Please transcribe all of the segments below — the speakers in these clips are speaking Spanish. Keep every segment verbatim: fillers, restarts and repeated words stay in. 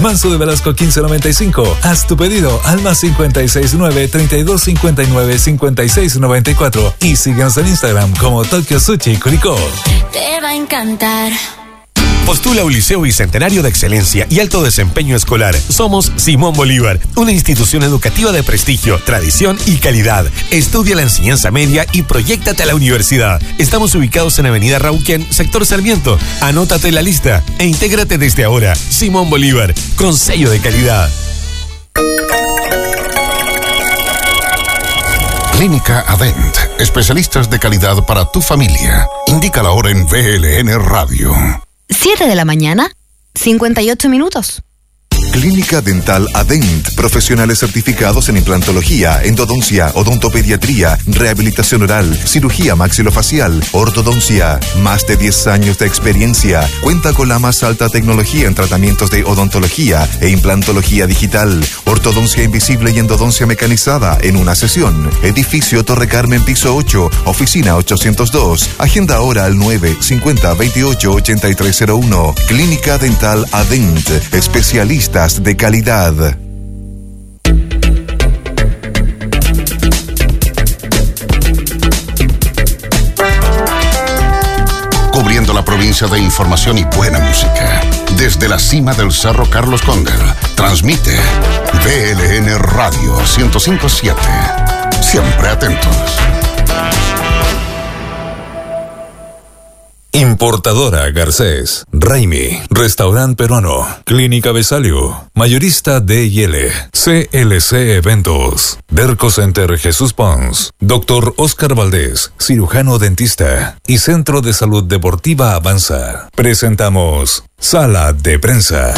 Manso de Velasco quince noventa y cinco. Haz tu pedido al más cincuenta y seis nueve, treinta y dos cincuenta y nueve, cincuenta y seis noventa y cuatro y síguenos en Instagram como Tokyo Sushi Curicó. Te va a encantar. Postula un liceo bicentenario de excelencia y alto desempeño escolar. Somos Simón Bolívar, una institución educativa de prestigio, tradición y calidad. Estudia la enseñanza media y proyéctate a la universidad. Estamos ubicados en Avenida Rauquén, sector Sarmiento. Anótate en la lista e intégrate desde ahora. Simón Bolívar, con sello de calidad. Clínica Adent, especialistas de calidad para tu familia. Indica la hora en V L N Radio. siete de la mañana, cincuenta y ocho minutos. Clínica Dental Adent, profesionales certificados en implantología, endodoncia, odontopediatría, rehabilitación oral, cirugía maxilofacial, ortodoncia. Más de diez años de experiencia. Cuenta con la más alta tecnología en tratamientos de odontología e implantología digital, ortodoncia invisible y endodoncia mecanizada en una sesión. Edificio Torre Carmen, piso ocho, oficina ochocientos dos. Agenda ahora al nueve cincuenta veintiocho ochenta y tres cero uno. Clínica Dental Adent, especialistas de calidad. Cubriendo la provincia de información y buena música. Desde la cima del Cerro Carlos Cóndor, transmite V L N Radio ciento cinco punto siete. Siempre atentos. Importadora Garcés, Raimi, Restaurante Peruano, Clínica Besalio, Mayorista D y L, C L C Eventos, Derco Center Jesús Pons, Doctor Oscar Valdés, cirujano dentista y Centro de Salud Deportiva Avanza. Presentamos Sala de Prensa.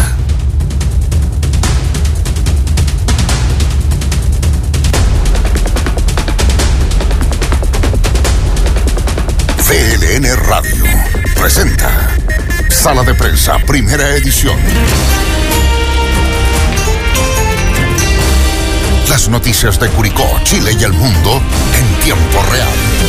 V L N Radio presenta Sala de Prensa, primera edición. Las noticias de Curicó, Chile y el mundo en tiempo real.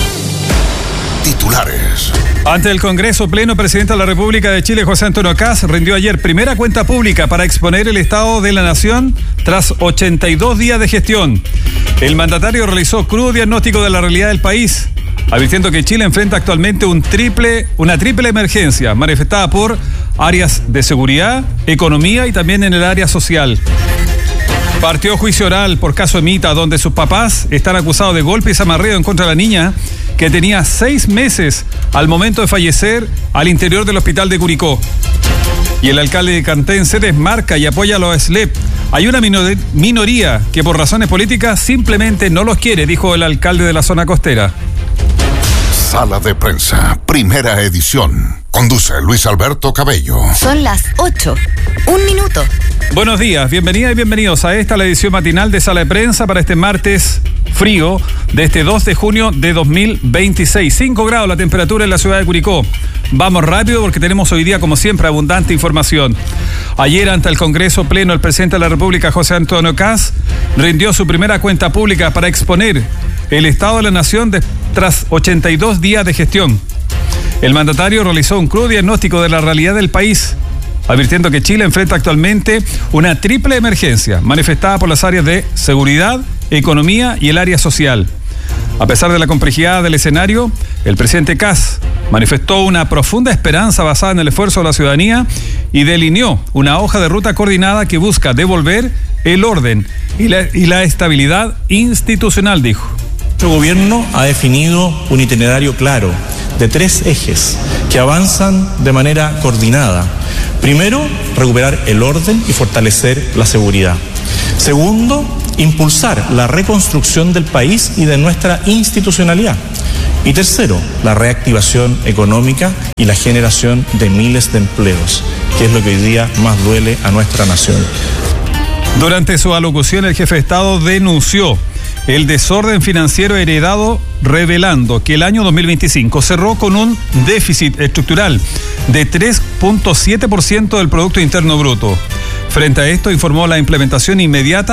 Titulares. Ante el Congreso Pleno, el presidente de la República de Chile, José Antonio Kast, rindió ayer primera cuenta pública para exponer el estado de la nación tras ochenta y dos días de gestión. El mandatario realizó crudo diagnóstico de la realidad del país, advirtiendo que Chile enfrenta actualmente un triple, una triple emergencia manifestada por áreas de seguridad, economía y también en el área social. Partió juicio oral por caso Emita, donde sus papás están acusados de golpe y zamarreo en contra de la niña, que tenía seis meses al momento de fallecer al interior del hospital de Curicó. Y el alcalde de Cantén se desmarca y apoya a los S L E P. Hay una minoría que por razones políticas simplemente no los quiere, dijo el alcalde de la zona costera. Sala de Prensa, primera edición. Conduce Luis Alberto Cabello. Son las ocho. Un minuto. Buenos días, bienvenidas y bienvenidos a esta, la edición matinal de Sala de Prensa para este martes frío de este dos de junio de dos mil veintiséis. cinco grados la temperatura en la ciudad de Curicó. Vamos rápido porque tenemos hoy día, como siempre, abundante información. Ayer, ante el Congreso Pleno, el presidente de la República, José Antonio Kast, rindió su primera cuenta pública para exponer el estado de la nación de, tras ochenta y dos días de gestión. El mandatario realizó un crudo diagnóstico de la realidad del país, advirtiendo que Chile enfrenta actualmente una triple emergencia manifestada por las áreas de seguridad, economía y el área social. A pesar de la complejidad del escenario, el presidente Kast manifestó una profunda esperanza basada en el esfuerzo de la ciudadanía y delineó una hoja de ruta coordinada que busca devolver el orden y la, y la estabilidad institucional, dijo. Nuestro gobierno ha definido un itinerario claro de tres ejes que avanzan de manera coordinada. Primero, recuperar el orden y fortalecer la seguridad. Segundo, impulsar la reconstrucción del país y de nuestra institucionalidad. Y tercero, la reactivación económica y la generación de miles de empleos, que es lo que hoy día más duele a nuestra nación. Durante su alocución, el jefe de Estado denunció el desorden financiero heredado, revelando que el año dos mil veinticinco cerró con un déficit estructural de tres punto siete por ciento del Producto Interno Bruto. Frente a esto, informó la implementación inmediata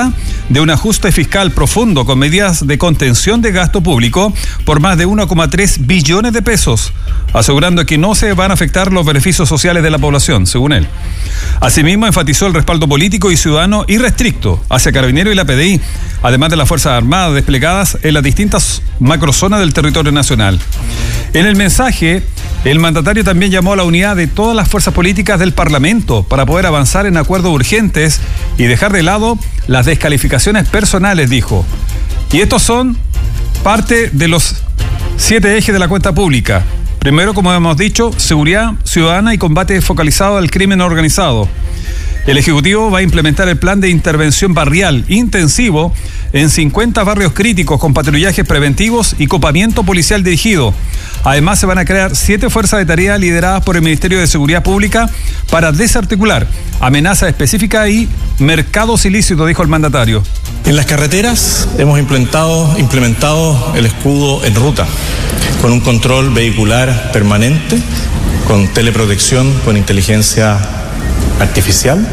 de un ajuste fiscal profundo con medidas de contención de gasto público por más de uno coma tres billones de pesos, asegurando que no se van a afectar los beneficios sociales de la población, según él. Asimismo, enfatizó el respaldo político y ciudadano irrestricto hacia Carabineros y la P D I, además de las Fuerzas Armadas desplegadas en las distintas macrozonas del territorio nacional. En el mensaje, el mandatario también llamó a la unidad de todas las fuerzas políticas del Parlamento para poder avanzar en acuerdos urgentes y dejar de lado las descalificaciones personales, dijo. Y estos son parte de los siete ejes de la cuenta pública. Primero, como hemos dicho, seguridad ciudadana y combate focalizado al crimen organizado. El Ejecutivo va a implementar el plan de intervención barrial intensivo en cincuenta barrios críticos con patrullajes preventivos y copamiento policial dirigido. Además, se van a crear siete fuerzas de tarea lideradas por el Ministerio de Seguridad Pública para desarticular amenazas específicas y mercados ilícitos, dijo el mandatario. En las carreteras hemos implementado, implementado el escudo en ruta, con un control vehicular permanente, con teleprotección, con inteligencia artificial.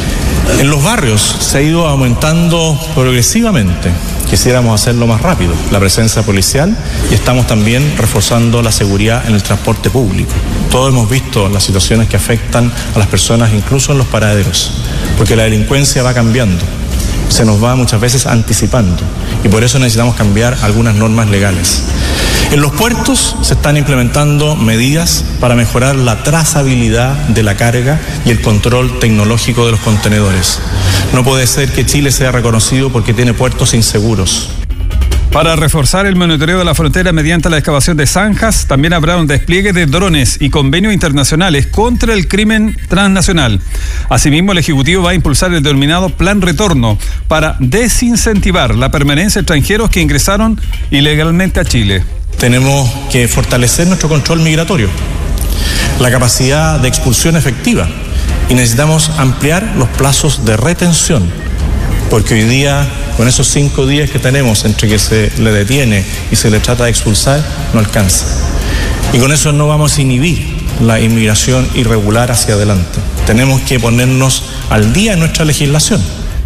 En los barrios se ha ido aumentando progresivamente. Quisiéramos hacerlo más rápido, la presencia policial, y estamos también reforzando la seguridad en el transporte público. Todos hemos visto las situaciones que afectan a las personas, incluso en los paraderos, porque la delincuencia va cambiando, se nos va muchas veces anticipando, y por eso necesitamos cambiar algunas normas legales. En los puertos se están implementando medidas para mejorar la trazabilidad de la carga y el control tecnológico de los contenedores. No puede ser que Chile sea reconocido porque tiene puertos inseguros. Para reforzar el monitoreo de la frontera mediante la excavación de zanjas, también habrá un despliegue de drones y convenios internacionales contra el crimen transnacional. Asimismo, el Ejecutivo va a impulsar el denominado Plan Retorno para desincentivar la permanencia de extranjeros que ingresaron ilegalmente a Chile. Tenemos que fortalecer nuestro control migratorio, la capacidad de expulsión efectiva, y necesitamos ampliar los plazos de retención, porque hoy día, con esos cinco días que tenemos entre que se le detiene y se le trata de expulsar, no alcanza. Y con eso no vamos a inhibir la inmigración irregular hacia adelante. Tenemos que ponernos al día en nuestra legislación.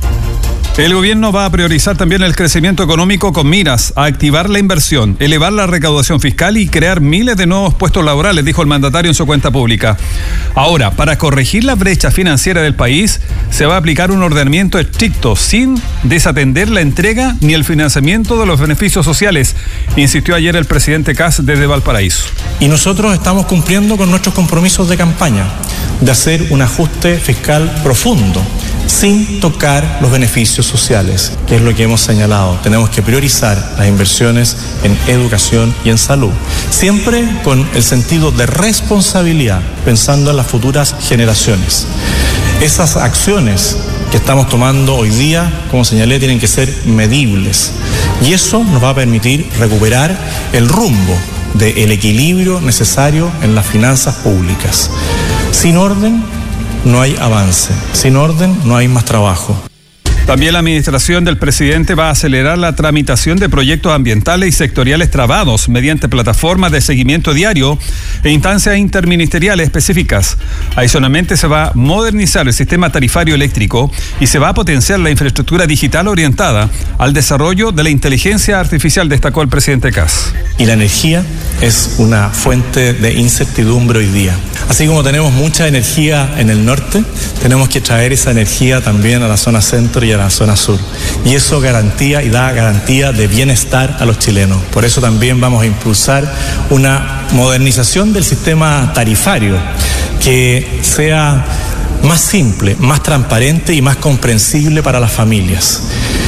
El gobierno va a priorizar también el crecimiento económico con miras a activar la inversión, elevar la recaudación fiscal y crear miles de nuevos puestos laborales, dijo el mandatario en su cuenta pública. Ahora, para corregir la brecha financiera del país, se va a aplicar un ordenamiento estricto sin desatender la entrega ni el financiamiento de los beneficios sociales, insistió ayer el presidente Kast desde Valparaíso. Y nosotros estamos cumpliendo con nuestros compromisos de campaña de hacer un ajuste fiscal profundo, sin tocar los beneficios sociales, que es lo que hemos señalado. Tenemos que priorizar las inversiones en educación y en salud, siempre con el sentido de responsabilidad, pensando en las futuras generaciones. Esas acciones que estamos tomando hoy día, como señalé, tienen que ser medibles, y eso nos va a permitir recuperar el rumbo del equilibrio necesario en las finanzas públicas. Sin orden no hay avance, sin orden no hay más trabajo. También la administración del presidente va a acelerar la tramitación de proyectos ambientales y sectoriales trabados mediante plataformas de seguimiento diario e instancias interministeriales específicas. Adicionalmente, se va a modernizar el sistema tarifario eléctrico y se va a potenciar la infraestructura digital orientada al desarrollo de la inteligencia artificial, destacó el presidente Kast. Y la energía es una fuente de incertidumbre hoy día. Así como tenemos mucha energía en el norte, tenemos que traer esa energía también a la zona centro y a la zona sur. Y eso garantía y da garantía de bienestar a los chilenos. Por eso también vamos a impulsar una modernización del sistema tarifario que sea más simple, más transparente y más comprensible para las familias.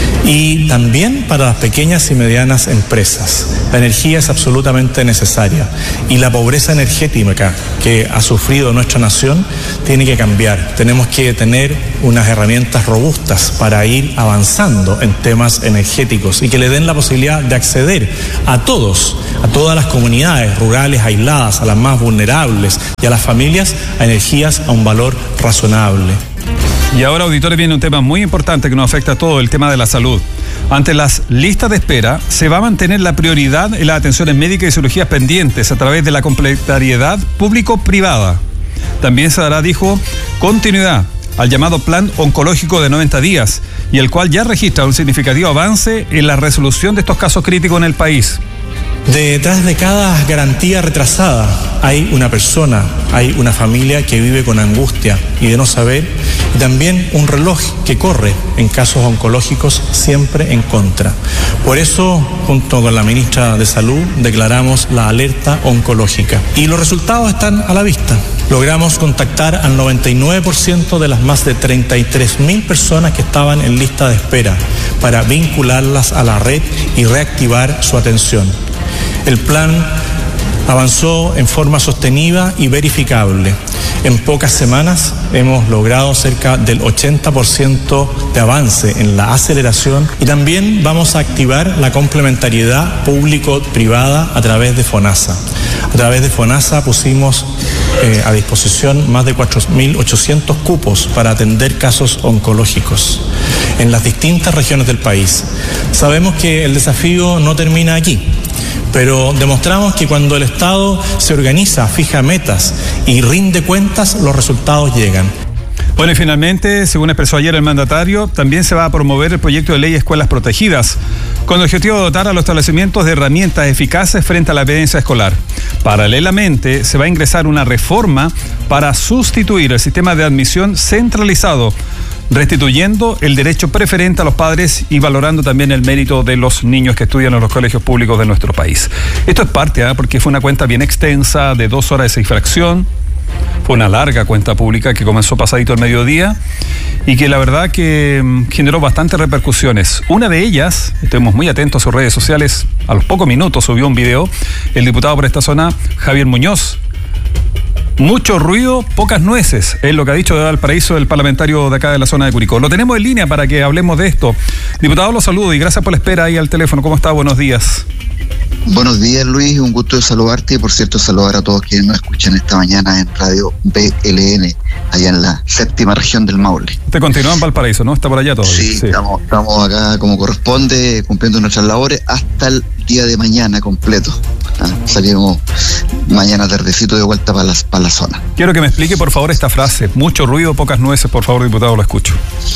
Y también para las pequeñas y medianas empresas. La energía es absolutamente necesaria y la pobreza energética que ha sufrido nuestra nación tiene que cambiar. Tenemos que tener unas herramientas robustas para ir avanzando en temas energéticos y que le den la posibilidad de acceder a todos, a todas las comunidades rurales aisladas, a las más vulnerables y a las familias, a energías a un valor razonable. Y ahora, auditores, viene un tema muy importante que nos afecta a todo, el tema de la salud. Ante las listas de espera, se va a mantener la prioridad en las atenciones médicas y cirugías pendientes a través de la complementariedad público-privada. También se dará, dijo, continuidad al llamado Plan Oncológico de noventa días, y el cual ya registra un significativo avance en la resolución de estos casos críticos en el país. Detrás de cada garantía retrasada hay una persona, hay una familia que vive con angustia y de no saber, y también un reloj que corre en casos oncológicos siempre en contra. Por eso, junto con la ministra de Salud, declaramos la alerta oncológica. Y los resultados están a la vista. Logramos contactar al noventa y nueve por ciento de las más de treinta y tres mil personas que estaban en lista de espera para vincularlas a la red y reactivar su atención. El plan avanzó en forma sostenida y verificable. En pocas semanas hemos logrado cerca del ochenta por ciento de avance en la aceleración, y también vamos a activar la complementariedad público-privada a través de FONASA. A través de FONASA pusimos eh, a disposición más de cuatro mil ochocientos cupos para atender casos oncológicos en las distintas regiones del país. Sabemos que el desafío no termina aquí, pero demostramos que cuando el Estado se organiza, fija metas y rinde cuentas, los resultados llegan. Bueno, y finalmente, según expresó ayer el mandatario, también se va a promover el proyecto de ley Escuelas Protegidas, con el objetivo de dotar a los establecimientos de herramientas eficaces frente a la violencia escolar. Paralelamente, se va a ingresar una reforma para sustituir el sistema de admisión centralizado, restituyendo el derecho preferente a los padres y valorando también el mérito de los niños que estudian en los colegios públicos de nuestro país. Esto es parte, ¿eh? porque fue una cuenta bien extensa de dos horas de infracción. Fue una larga cuenta pública que comenzó pasadito el mediodía y que la verdad que mmm, generó bastantes repercusiones. Una de ellas, estuvimos muy atentos a sus redes sociales, a los pocos minutos subió un video el diputado por esta zona, Javier Muñoz. Mucho ruido, pocas nueces, es lo que ha dicho de Valparaíso el parlamentario de acá de la zona de Curicó. Lo tenemos en línea para que hablemos de esto. Diputado, lo saludo y gracias por la espera ahí al teléfono. ¿Cómo está? Buenos días. Buenos días, Luis, un gusto de saludarte y por cierto saludar a todos quienes nos escuchan esta mañana en Radio B L N, allá en la séptima región del Maule. Usted continúa en Valparaíso, ¿no? Está por allá todavía. Sí, sí. Estamos, estamos acá como corresponde, cumpliendo nuestras labores hasta el día de mañana completo. ¿Ah? Salimos mañana tardecito de vuelta para la, para la zona. Quiero que me explique por favor esta frase, mucho ruido, pocas nueces, por favor, diputado, lo escucho.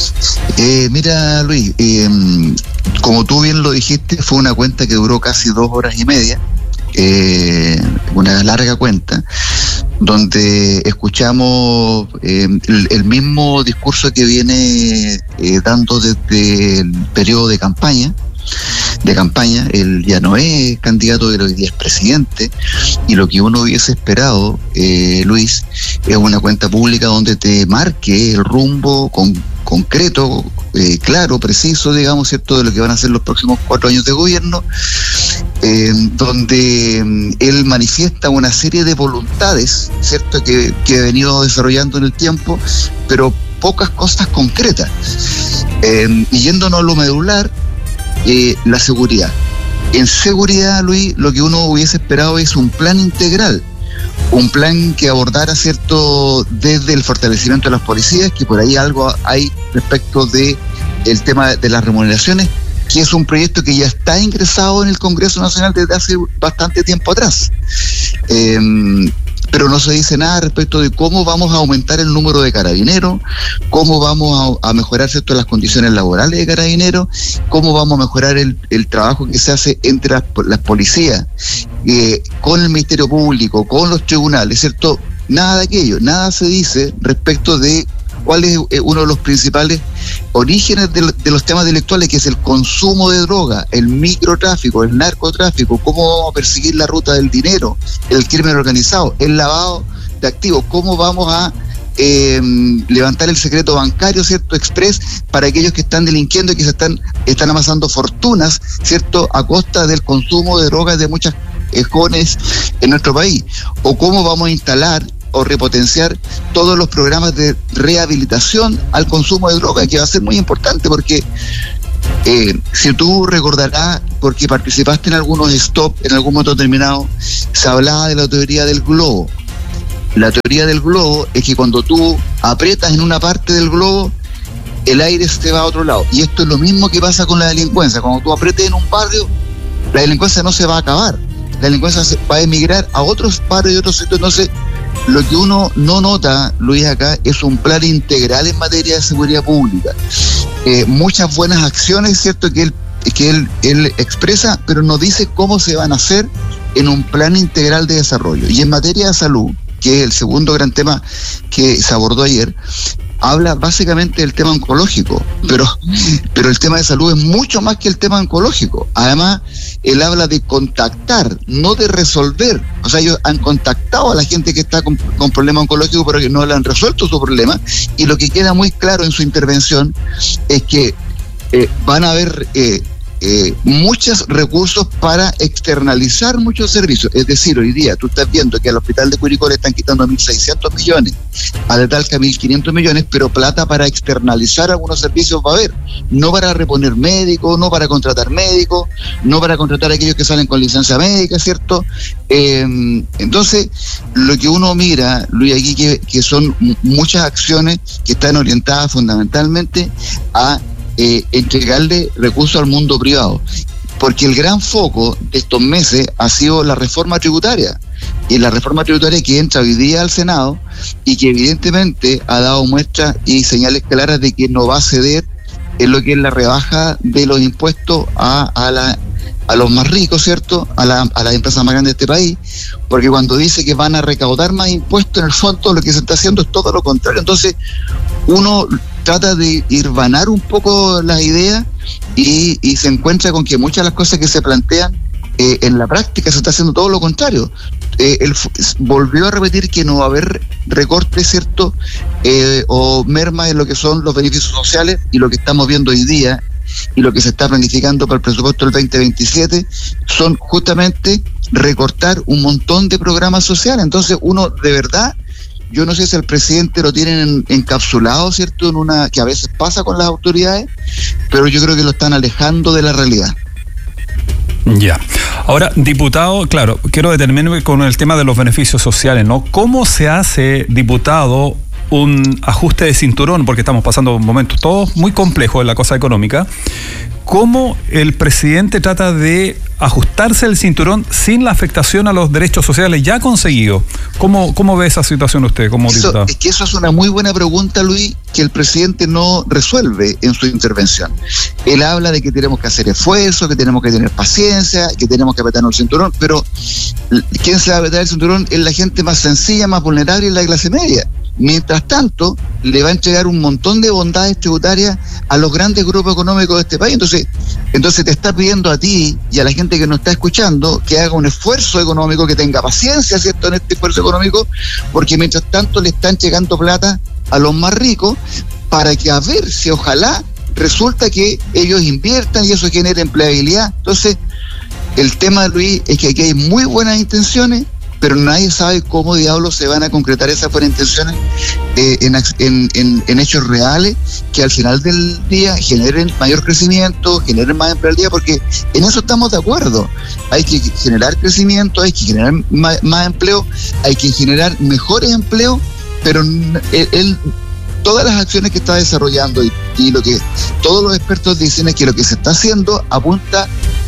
Eh, mira, Luis, eh, como tú bien lo dijiste, fue una cuenta que duró casi dos horas y media, eh, una larga cuenta, donde escuchamos eh, el, el mismo discurso que viene eh, dando desde el periodo de campaña, de campaña, él ya no es candidato, pero hoy día es presidente, y lo que uno hubiese esperado, eh, Luis, es una cuenta pública donde te marque el rumbo con, concreto, eh, claro, preciso, digamos, cierto, de lo que van a ser los próximos cuatro años de gobierno, eh, donde eh, él manifiesta una serie de voluntades, cierto, que, que ha venido desarrollando en el tiempo, pero pocas cosas concretas. Eh, y yéndonos a lo medular, Eh, la seguridad. En seguridad, Luis, lo que uno hubiese esperado es un plan integral, un plan que abordara, cierto, desde el fortalecimiento de las policías, que por ahí algo hay respecto de el tema de las remuneraciones, que es un proyecto que ya está ingresado en el Congreso Nacional desde hace bastante tiempo atrás. Eh, pero no se dice nada respecto de cómo vamos a aumentar el número de carabineros, cómo vamos a, a mejorar, ¿cierto?, las condiciones laborales de carabineros, cómo vamos a mejorar el, el trabajo que se hace entre las, las policías, eh, con el Ministerio Público, con los tribunales, ¿cierto? Nada de aquello, nada se dice respecto de cuál es uno de los principales orígenes de, de los temas delictuales, que es el consumo de droga, el microtráfico, el narcotráfico, cómo vamos a perseguir la ruta del dinero, el crimen organizado, el lavado de activos, cómo vamos a eh, levantar el secreto bancario, ¿cierto?, express, para aquellos que están delinquiendo y que se están, están amasando fortunas, ¿cierto?, a costa del consumo de drogas de muchas eh, jóvenes en nuestro país, o cómo vamos a instalar o repotenciar todos los programas de rehabilitación al consumo de droga, que va a ser muy importante porque eh, si tú recordarás, porque participaste en algunos stop en algún momento determinado, se hablaba de la teoría del globo. La teoría del globo es que cuando tú aprietas en una parte del globo, el aire se va a otro lado, y esto es lo mismo que pasa con la delincuencia. Cuando tú aprietes en un barrio, la delincuencia no se va a acabar, la delincuencia se va a emigrar a otros barrios y otros sitios. Entonces lo que uno no nota, Luis, acá es un plan integral en materia de seguridad pública. Eh, muchas buenas acciones, ¿cierto?, que él, que él, él expresa, pero no dice cómo se van a hacer en un plan integral de desarrollo. Y en materia de salud, que es el segundo gran tema que se abordó ayer, habla básicamente del tema oncológico, pero, pero el tema de salud es mucho más que el tema oncológico. Además, él habla de contactar, no de resolver. O sea, ellos han contactado a la gente que está con, con problemas oncológicos, pero que no le han resuelto su problema. Y lo que queda muy claro en su intervención es que eh, van a haber eh, eh, muchos recursos para externalizar muchos servicios. Es decir, hoy día tú estás viendo que al hospital de Curicó le están quitando mil seiscientos millones, a la Talca mil quinientos millones, pero plata para externalizar algunos servicios va a haber, no para reponer médicos, no para contratar médicos, no para contratar a aquellos que salen con licencia médica, ¿cierto? Eh, entonces, lo que uno mira, Luis, aquí que, que son muchas acciones que están orientadas fundamentalmente a Eh, entregarle recursos al mundo privado, porque el gran foco de estos meses ha sido la reforma tributaria, y la reforma tributaria que entra hoy día al Senado y que evidentemente ha dado muestras y señales claras de que no va a ceder en lo que es la rebaja de los impuestos a, a la a los más ricos, ¿cierto?, a, la, a las empresas más grandes de este país, porque cuando dice que van a recaudar más impuestos, en el fondo lo que se está haciendo es todo lo contrario. Entonces, uno trata de irvanar un poco las ideas y, y se encuentra con que muchas de las cosas que se plantean eh, en la práctica se está haciendo todo lo contrario. Eh, él volvió a repetir que no va a haber recortes, ¿cierto?, eh, o merma en lo que son los beneficios sociales, y lo que estamos viendo hoy día y lo que se está planificando para el presupuesto del veinte veintisiete son justamente recortar un montón de programas sociales. Entonces, uno de verdad, yo no sé si el presidente lo tienen encapsulado, ¿cierto?, en una que a veces pasa con las autoridades, pero yo creo que lo están alejando de la realidad. Ya. Ahora, diputado, claro, quiero determinarme con el tema de los beneficios sociales, ¿no? ¿Cómo se hace, diputado, un ajuste de cinturón? Porque estamos pasando momentos todos muy complejos en la cosa económica. ¿Cómo el presidente trata de ajustarse el cinturón sin la afectación a los derechos sociales ya conseguidos? ¿Cómo, cómo ve esa situación usted como eso, diputado? Es que eso es una muy buena pregunta, Luis, que el presidente no resuelve en su intervención. Él habla de que tenemos que hacer esfuerzo, que tenemos que tener paciencia, que tenemos que apretarnos el cinturón, pero ¿quién se va a apretar el cinturón? Es la gente más sencilla, más vulnerable, y la clase media. Mientras tanto, le va a entregar un montón de bondades tributarias a los grandes grupos económicos de este país. Entonces, entonces te está pidiendo a ti y a la gente que nos está escuchando que haga un esfuerzo económico, que tenga paciencia, ¿cierto?, en este esfuerzo económico, porque mientras tanto le están llegando plata a los más ricos para que, a ver si ojalá resulta que ellos inviertan y eso genera empleabilidad. Entonces, el tema, Luis, es que aquí hay muy buenas intenciones, pero nadie sabe cómo diablos se van a concretar esas buenas intenciones eh, en, en, en, en hechos reales que al final del día generen mayor crecimiento, generen más empleabilidad, porque en eso estamos de acuerdo. Hay que generar crecimiento, hay que generar más, más empleo, hay que generar mejores empleos, pero él, él todas las acciones que está desarrollando y, y lo que todos los expertos dicen es que lo que se está haciendo apunta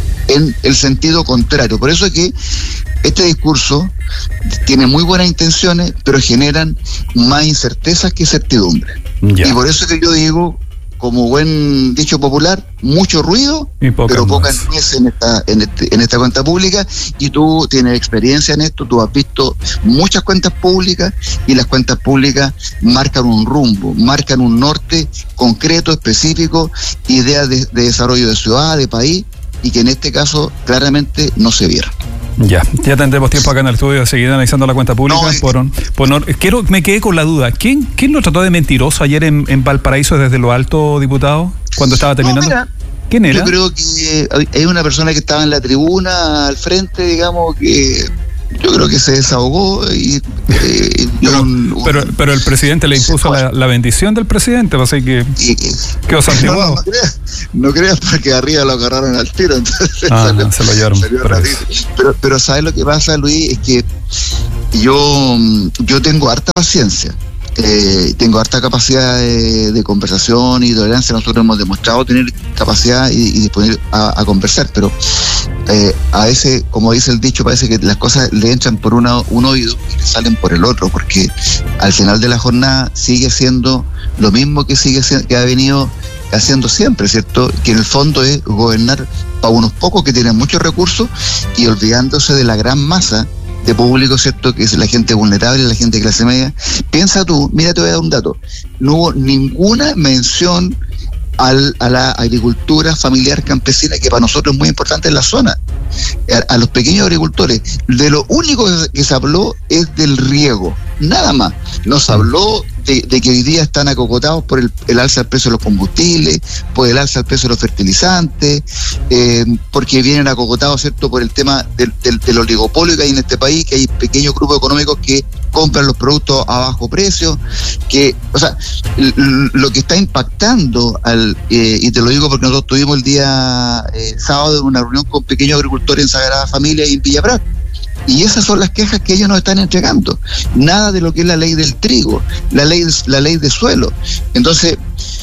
en el sentido contrario. Por eso es que este discurso tiene muy buenas intenciones, pero generan más incertezas que certidumbre. Ya. Y por eso es que yo digo, como buen dicho popular, mucho ruido, pero poca nuez en esta, en, este, en esta cuenta pública. Y tú tienes experiencia en esto, tú has visto muchas cuentas públicas, y las cuentas públicas marcan un rumbo, marcan un norte concreto, específico, ideas de, de desarrollo de ciudad, de país, y que en este caso claramente no se vieron. Ya, ya tendremos tiempo acá en el estudio de seguir analizando la cuenta pública. No, es... por, por no, quiero, me quedé con la duda. ¿Quién, quién lo trató de mentiroso ayer en, en Valparaíso desde lo alto, diputado, cuando estaba terminando? No, mira, ¿quién era? Yo creo que hay una persona que estaba en la tribuna al frente, digamos, que yo creo que se desahogó y eh, pero, un, un, pero, pero el presidente le impuso la, la bendición del presidente, así que y, quedó santiguado. No, no creas, no creas, porque arriba lo agarraron al tiro, entonces ah, salió, se lo llevaron. Pero, pero ¿sabes lo que pasa, Luis? Es que yo, yo tengo harta paciencia. Eh, tengo harta capacidad de, de conversación y tolerancia. Nosotros hemos demostrado tener capacidad y, y disponer a, a conversar, pero eh, a veces, como dice el dicho, parece que las cosas le entran por una, un oído y le salen por el otro, porque al final de la jornada sigue siendo lo mismo que sigue que ha venido haciendo siempre, ¿cierto? Que en el fondo es gobernar para unos pocos que tienen muchos recursos y olvidándose de la gran masa de público, ¿cierto? Que es la gente vulnerable, la gente de clase media. Piensa tú, mira, te voy a dar un dato. No hubo ninguna mención al, a la agricultura familiar campesina, que para nosotros es muy importante en la zona, a, a los pequeños agricultores. De lo único que se habló es del riego, nada más. No se habló de, de que hoy día están acocotados por el, el alza del precio de los combustibles, por el alza del precio de los fertilizantes, eh, porque vienen acocotados, ¿cierto?, por el tema del, del, del oligopolio que hay en este país, que hay pequeños grupos económicos que compran los productos a bajo precio, que, o sea, l- lo que está impactando, al eh, y te lo digo porque nosotros tuvimos el día eh, sábado una reunión con pequeños agricultores en Sagrada Familia y en Villa Prat. Y esas son las quejas que ellos nos están entregando. Nada de lo que es la ley del trigo, la ley, la ley de suelo. Entonces,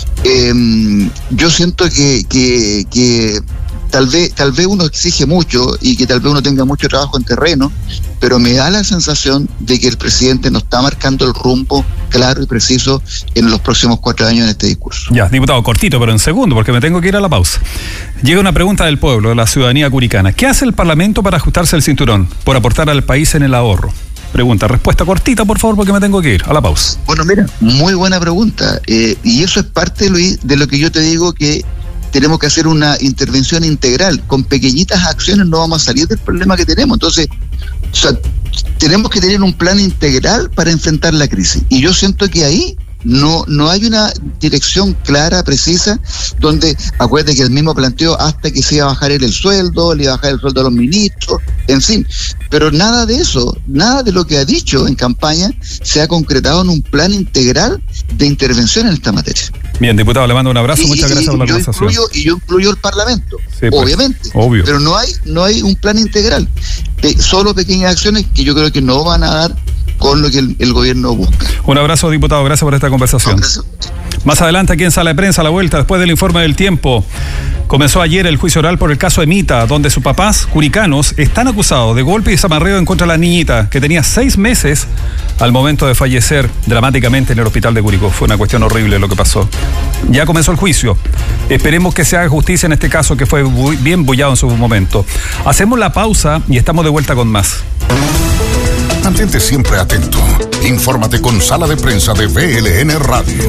eh, yo siento que, que, que tal vez, tal vez uno exige mucho y que tal vez uno tenga mucho trabajo en terreno, pero me da la sensación de que el presidente no está marcando el rumbo claro y preciso en los próximos cuatro años en este discurso. Ya, diputado, cortito, pero en segundo, porque me tengo que ir a la pausa. Llega una pregunta del pueblo, de la ciudadanía curicana. ¿Qué hace el Parlamento para ajustarse el cinturón, por aportar al país en el ahorro? Pregunta, respuesta cortita, por favor, porque me tengo que ir a la pausa. Bueno, mira, muy buena pregunta. Eh, y eso es parte, Luis, de lo que yo te digo, que tenemos que hacer una intervención integral. Con pequeñitas acciones no vamos a salir del problema que tenemos. Entonces, o sea, tenemos que tener un plan integral para enfrentar la crisis. Y yo siento que ahí no no hay una dirección clara, precisa, donde, acuérdate que el mismo planteó hasta que se iba a bajar el, el sueldo, le iba a bajar el sueldo a los ministros, en fin. Pero nada de eso, nada de lo que ha dicho en campaña se ha concretado en un plan integral de intervención en esta materia. Bien, diputado, le mando un abrazo, y, muchas gracias y, por la yo conversación. Incluyo, y yo incluyo el Parlamento, sí, pues, obviamente, obvio. Pero no hay, no hay un plan integral, de solo pequeñas acciones que yo creo que no van a dar con lo que el, el gobierno busca. Un abrazo, diputado, gracias por esta conversación. Gracias. Más adelante, aquí en Sala de Prensa, a la vuelta, después del informe del tiempo, comenzó ayer el juicio oral por el caso Emita, donde sus papás curicanos están acusados de golpe y zamarreo en contra de la niñita, que tenía seis meses al momento de fallecer dramáticamente en el hospital de Curicó. Fue una cuestión horrible lo que pasó. Ya comenzó el juicio. Esperemos que se haga justicia en este caso, que fue bien bullado en su momento. Hacemos la pausa y estamos de vuelta con más. Mantente siempre atento. Infórmate con Sala de Prensa de V L N Radio.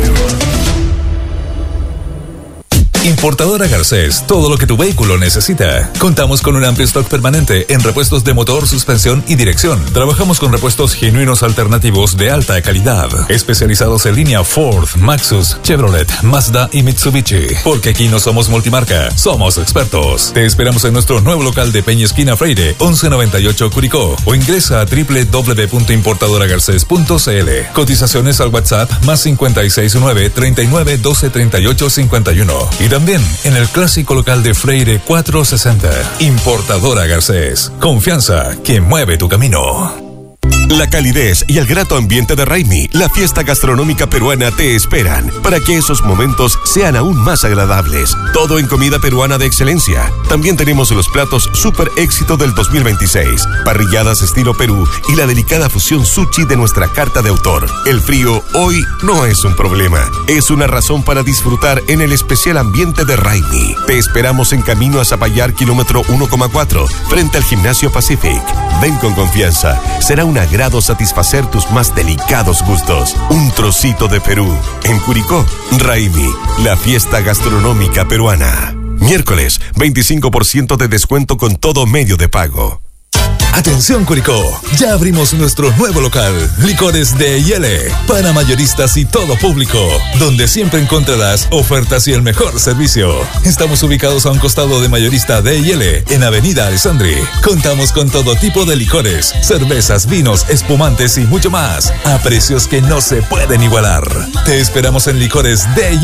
Importadora Garcés, todo lo que tu vehículo necesita. Contamos con un amplio stock permanente en repuestos de motor, suspensión y dirección. Trabajamos con repuestos genuinos alternativos de alta calidad, especializados en línea Ford, Maxus, Chevrolet, Mazda y Mitsubishi. Porque aquí no somos multimarca, somos expertos. Te esperamos en nuestro nuevo local de Peña Esquina Freire, once noventa y ocho Curicó, o ingresa a doble u doble u doble u punto importadora garcés punto c l. Cotizaciones al WhatsApp más cincuenta y seis nueve, treinta y nueve, doce, treinta y ocho, cincuenta y uno. Y también en el clásico local de Freire cuatrocientos sesenta. Importadora Garcés. Confianza que mueve tu camino. La calidez y el grato ambiente de Raimi, la fiesta gastronómica peruana, te esperan para que esos momentos sean aún más agradables. Todo en comida peruana de excelencia. También tenemos los platos super éxito del dos mil veintiséis, parrilladas estilo Perú y la delicada fusión sushi de nuestra carta de autor. El frío hoy no es un problema, es una razón para disfrutar en el especial ambiente de Raimi. Te esperamos en camino a Zapallar, kilómetro uno coma cuatro, frente al Gimnasio Pacific. Ven con confianza, será un agrado satisfacer tus más delicados gustos. Un trocito de Perú. En Curicó, Raimi, la fiesta gastronómica peruana. Miércoles, veinticinco por ciento de descuento con todo medio de pago. Atención Curicó, ya abrimos nuestro nuevo local, Licores de Yele, para mayoristas y todo público, donde siempre encontrarás ofertas y el mejor servicio. Estamos ubicados a un costado de Mayorista de Yele, en Avenida Alessandri. Contamos con todo tipo de licores, cervezas, vinos, espumantes y mucho más, a precios que no se pueden igualar. Te esperamos en Licores de Yele.